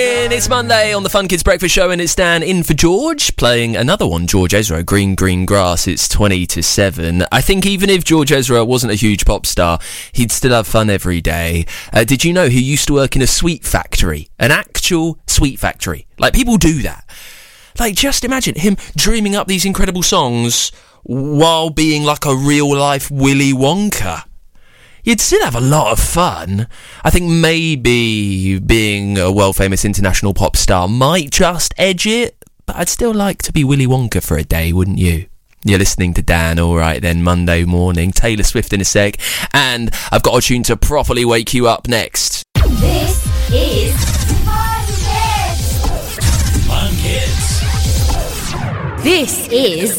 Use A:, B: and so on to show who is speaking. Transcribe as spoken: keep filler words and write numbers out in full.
A: It's Monday on the Fun Kids Breakfast Show, and it's Dan in for George, playing another one, George Ezra, Green Green Grass. It's twenty to seven. I think even if George Ezra wasn't a huge pop star, he'd still have fun every day. Uh, did you know he used to work in a sweet factory? An actual sweet factory. Like, people do that. Like, just imagine him dreaming up these incredible songs while being like a real-life Willy Wonka. You'd still have a lot of fun. I think maybe being a world-famous international pop star might just edge it, but I'd still like to be Willy Wonka for a day, wouldn't you? You're listening to Dan, all right then, Monday morning. Taylor Swift in a sec, and I've got a tune to properly wake you up next.
B: This is Fun Kids.
C: Fun Kids.
B: This is